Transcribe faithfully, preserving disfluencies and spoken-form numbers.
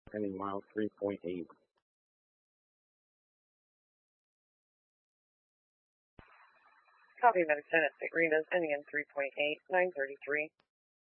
Ending mile three point eight. Copy, Medic ten at Saint Rita's, ending in three point eight, nine thirty-three.